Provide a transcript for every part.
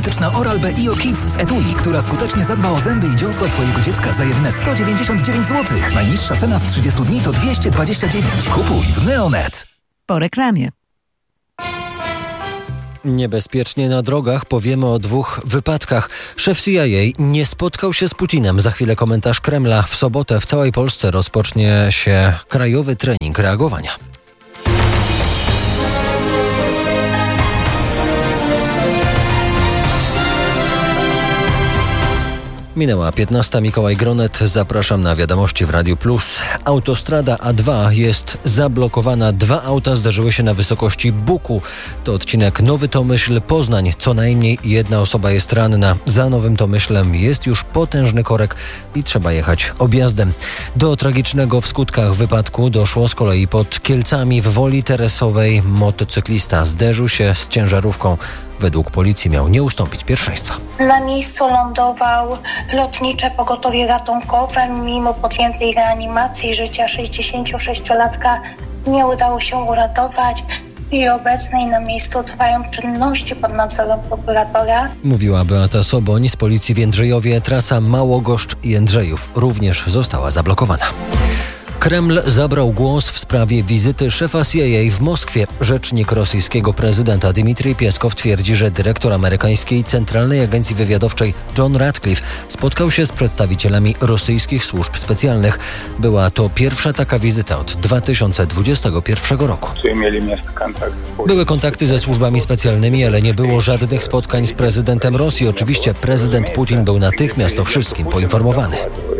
aromatyczna Oral-B IO Kids z etui, która skutecznie zadba o zęby i dziąsła Twojego dziecka za jedyne 199 zł. Najniższa cena z 30 dni to 229. Kupuj w Neonet. Po reklamie. Niebezpiecznie na drogach powiemy o 2 wypadkach. Szef CIA nie spotkał się z Putinem. Za chwilę komentarz Kremla. W sobotę w całej Polsce rozpocznie się krajowy trening reagowania. Minęła 15. Mikołaj Gronet. Zapraszam na wiadomości w Radiu Plus. Autostrada A2 jest zablokowana. 2 auta zdarzyły się na wysokości Buku. To odcinek Nowy Tomyśl - Poznań. Co najmniej 1 osoba jest ranna. Za Nowym Tomyślem jest już potężny korek i trzeba jechać objazdem. Do tragicznego w skutkach wypadku doszło z kolei pod Kielcami w Woli Teresowej. Motocyklista zderzył się z ciężarówką. Według policji miał nie ustąpić pierwszeństwa. Na miejscu lądował lotnicze pogotowie ratunkowe. Mimo podjętej reanimacji życia 66-latka nie udało się uratować. W chwili obecnej na miejscu trwają czynności pod nadzorem prokuratora. Mówiła Beata Soboń z policji w Jędrzejowie. Trasa Małogoszcz-Jędrzejów również została zablokowana. Kreml zabrał głos w sprawie wizyty szefa CIA w Moskwie. Rzecznik rosyjskiego prezydenta Dmitrij Pieskow twierdzi, że dyrektor amerykańskiej Centralnej Agencji Wywiadowczej John Ratcliffe spotkał się z przedstawicielami rosyjskich służb specjalnych. Była to pierwsza taka wizyta od 2021 roku. Były kontakty ze służbami specjalnymi, ale nie było żadnych spotkań z prezydentem Rosji. Oczywiście prezydent Putin był natychmiast o wszystkim poinformowany.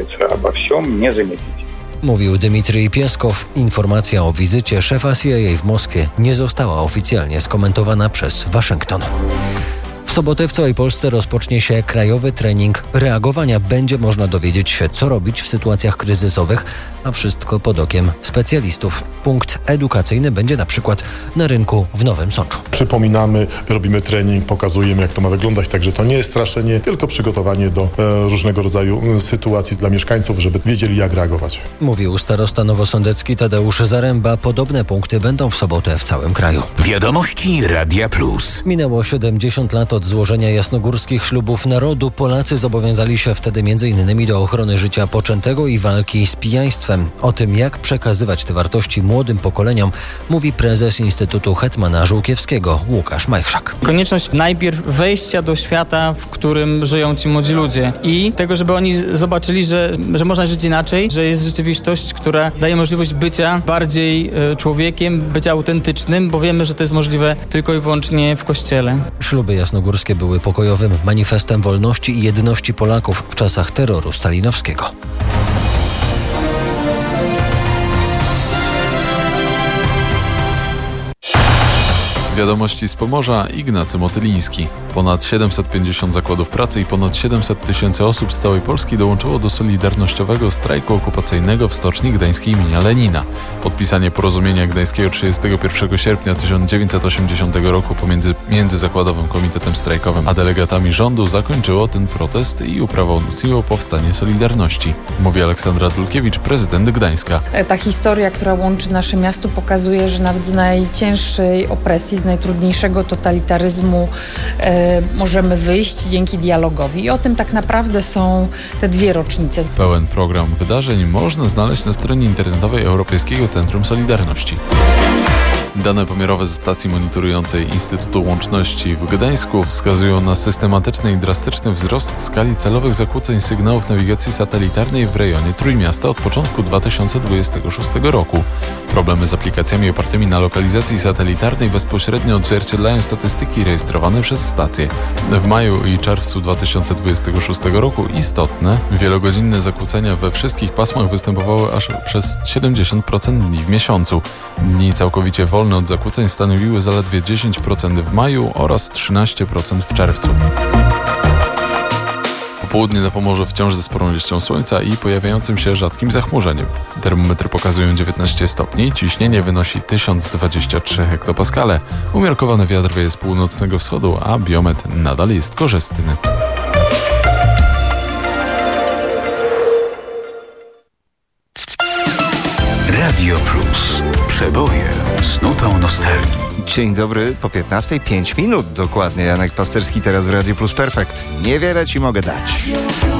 Mówił Dmitrij Pieskow. Informacja o wizycie szefa CIA w Moskwie nie została oficjalnie skomentowana przez Waszyngton. W sobotę w całej Polsce rozpocznie się krajowy trening reagowania. Będzie można dowiedzieć się, co robić w sytuacjach kryzysowych, a wszystko pod okiem specjalistów. Punkt edukacyjny będzie na przykład na rynku w Nowym Sączu. Przypominamy, robimy trening, pokazujemy, jak to ma wyglądać, także to nie jest straszenie, tylko przygotowanie do różnego rodzaju sytuacji dla mieszkańców, żeby wiedzieli, jak reagować. Mówił starosta nowosądecki Tadeusz Zaręba. Podobne punkty będą w sobotę w całym kraju. Wiadomości Radia Plus. Minęło 70 lat od złożenia jasnogórskich ślubów narodu. Polacy zobowiązali się wtedy m.in. do ochrony życia poczętego i walki z pijaństwem. O tym, jak przekazywać te wartości młodym pokoleniom, mówi prezes Instytutu Hetmana Żółkiewskiego Łukasz Majchrzak. Konieczność najpierw wejścia do świata, w którym żyją ci młodzi ludzie i tego, żeby oni zobaczyli, że można żyć inaczej, że jest rzeczywistość, która daje możliwość bycia bardziej człowiekiem, bycia autentycznym, bo wiemy, że to jest możliwe tylko i wyłącznie w Kościele. Śluby jasnogórskie były pokojowym manifestem wolności i jedności Polaków w czasach terroru stalinowskiego. Wiadomości z Pomorza, Ignacy Motyliński. Ponad 750 zakładów pracy i ponad 700 tysięcy osób z całej Polski dołączyło do solidarnościowego strajku okupacyjnego w Stoczni Gdańskiej im. Lenina. Podpisanie porozumienia gdańskiego 31 sierpnia 1980 roku pomiędzy Międzyzakładowym Komitetem Strajkowym a delegatami rządu zakończyło ten protest i uprawomocniło powstanie Solidarności. Mówi Aleksandra Dulkiewicz, prezydent Gdańska. Ta historia, która łączy nasze miasto, pokazuje, że nawet z najcięższej opresji, z najtrudniejszego totalitaryzmu możemy wyjść dzięki dialogowi. I o tym tak naprawdę są te 2 rocznice. Pełen program wydarzeń można znaleźć na stronie internetowej Europejskiego Centrum Solidarności. Dane pomiarowe ze stacji monitorującej Instytutu Łączności w Gdańsku wskazują na systematyczny i drastyczny wzrost skali celowych zakłóceń sygnałów nawigacji satelitarnej w rejonie Trójmiasta od początku 2026 roku. Problemy z aplikacjami opartymi na lokalizacji satelitarnej bezpośrednio odzwierciedlają statystyki rejestrowane przez stację. W maju i czerwcu 2026 roku istotne, wielogodzinne zakłócenia we wszystkich pasmach występowały aż przez 70% dni w miesiącu. Dni całkowicie wolne od zakłóceń stanowiły zaledwie 10% w maju oraz 13% w czerwcu. Popołudnie na Pomorzu wciąż ze sporą ilością słońca i pojawiającym się rzadkim zachmurzeniem. Termometry pokazują 19 stopni, ciśnienie wynosi 1023 hektopaskale. Umiarkowany wiatr wieje z północnego wschodu, a biometr nadal jest korzystny. Radio Plus. Przeboje. tęsknotą nostalgii. Dzień dobry, po 15:05 dokładnie. Janek Pasterski teraz w Radiu Plus Perfekt. Niewiele ci mogę dać.